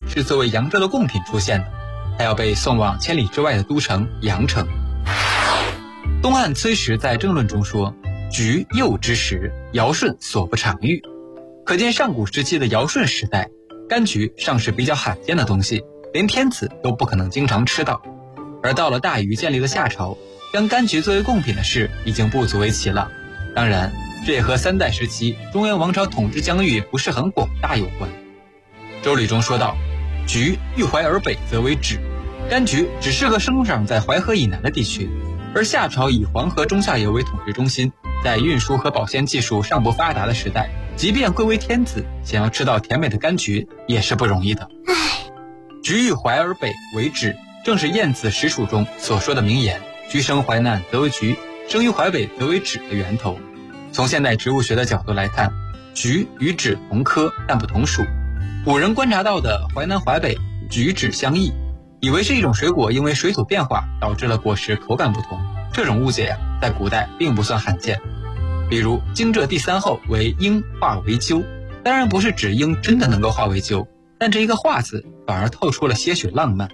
是作为扬州的贡品出现的，它要被送往千里之外的都城阳城。东汉崔实在政论中说：“橘幼之时，尧舜所不常遇。”可见上古时期的尧舜时代，柑橘尚是比较罕见的东西，连天子都不可能经常吃到。而到了大禹建立的夏朝，将柑橘作为贡品的事已经不足为奇了。当然，这也和3代时期中原王朝统治疆域不是很广大有关。周礼中说道：“橘欲淮而北则为枳。”柑橘只适合生长在淮河以南的地区，而夏朝以黄河中下游为统治中心，在运输和保鲜技术尚不发达的时代，即便贵为天子，想要吃到甜美的柑橘也是不容易的。橘欲淮而北为枳，正是晏子史属中所说的名言：“橘生淮南则为橘，生于淮北则为枳”的源头。从现代植物学的角度来看，橘与枳同科但不同属。古人观察到的淮南淮北橘枳相异，以为是一种水果因为水土变化导致了果实口感不同。这种误解在古代并不算罕见。比如惊蛰第3候为鹰化为鸠，当然不是指鹰真的能够化为鸠，但这一个化字反而透出了些许浪漫。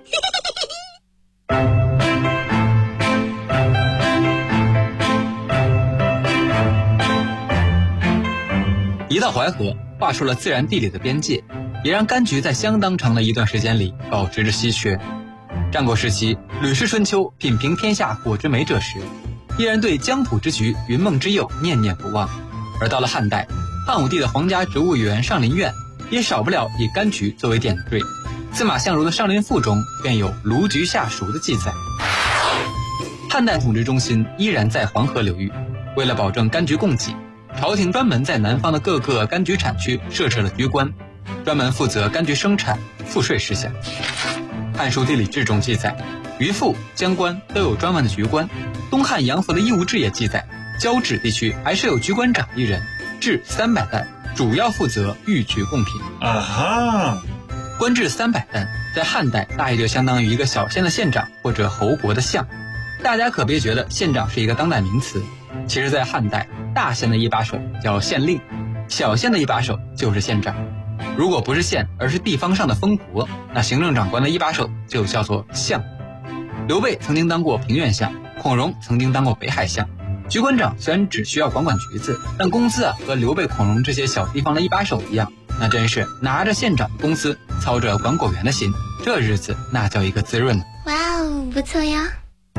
一到淮河，画出了自然地理的边界，也让柑橘在相当长的一段时间里保持着稀缺。战国时期，《吕氏春秋》品评天下果之美者时，依然对江浦之橘、云梦之柚念念不忘。而到了汉代，汉武帝的皇家植物园上林苑也少不了以柑橘作为点缀。司马相如的《上林赋》中便有卢橘下熟的记载。汉代统治中心依然在黄河流域，为了保证柑橘供给，朝廷专门在南方的各个柑橘产区设置了橘官，专门负责柑橘生产、赋税事项。《汉书地理志》中记载，渔父、将官都有专门的橘官。东汉杨府的《义务志》也记载，交趾地区还设有橘官长1人，制300担，主要负责御橘贡品。官制300担，在汉代大约就相当于一个小县的县长或者侯国的相。大家可别觉得县长是一个当代名词，其实在汉代，大县的一把手叫县令，小县的一把手就是县长。如果不是县，而是地方上的封国，那行政长官的一把手就叫做相。刘备曾经当过平原相，孔融曾经当过北海相。橘官长虽然只需要管管橘子，但工资和刘备、孔融这些小地方的一把手一样，那真是拿着县长的工资，操着管果园的心，这日子那叫一个滋润呢。 哇哦，不错呀。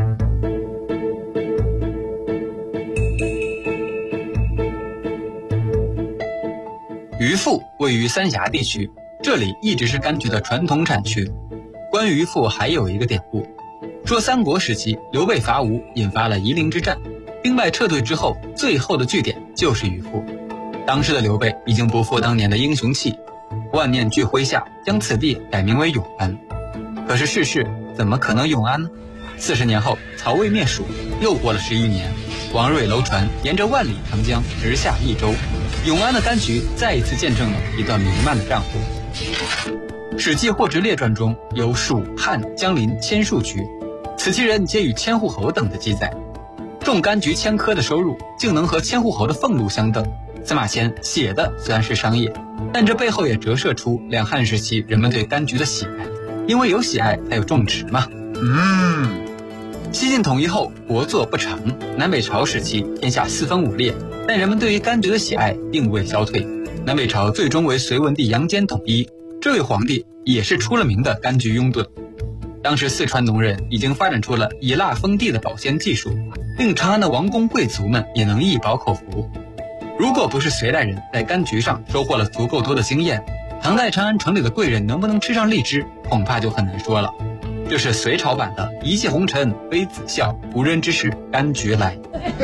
渔父位于三峡地区，这里一直是柑橘的传统产区。关于渔父还有一个典故，说三国时期刘备伐吴，引发了夷陵之战，兵败撤退之后，最后的据点就是渔父。当时的刘备已经不复当年的英雄气，万念俱麾下，将此地改名为永安。可是世事怎么可能永安呢？40年后，曹魏灭蜀，又过了11年，王睿楼船沿着万里长江直下益州，永安的柑橘再一次见证了一段弥漫的战火。《史记·货殖列传》中有蜀、汉、江陵千数橘，此其人皆与千户侯等的记载。种柑橘1000棵的收入，竟能和千户侯的俸禄相等。司马迁写的虽然是商业，但这背后也折射出两汉时期人们对柑橘的喜爱，因为有喜爱才有种植嘛。西晋统一后，国祚不成，南北朝时期天下四分五裂，但人们对于柑橘的喜爱并未消退。南北朝最终为隋文帝杨坚统一，这位皇帝也是出了名的柑橘拥趸。当时四川农人已经发展出了以蜡封地的保鲜技术，令长安的王公贵族们也能一饱口福。如果不是隋代人在柑橘上收获了足够多的经验，唐代长安城里的贵人能不能吃上荔枝，恐怕就很难说了。这是隋朝版的一骑红尘妃子笑，无人知是柑橘来。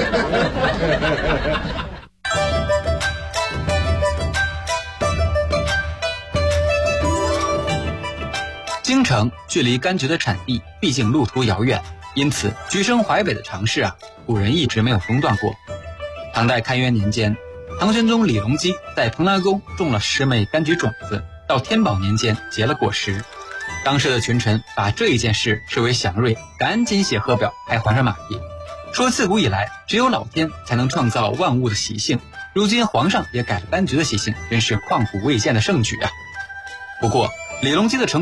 京城距离柑橘的产地毕竟路途遥远，因此橘生淮北的尝试古人一直没有中断过。唐代开元年间，唐玄宗李隆基在蓬莱宫种了10枚柑橘种子，到天宝年间结了果实。当时的群臣把这一件事视为祥瑞，赶紧写贺表还皇上满意，说自古以来只有老天才能创造万物的习性，如今皇上也改了柑橘的习性，真是旷古未见的盛举啊。不过李隆基的成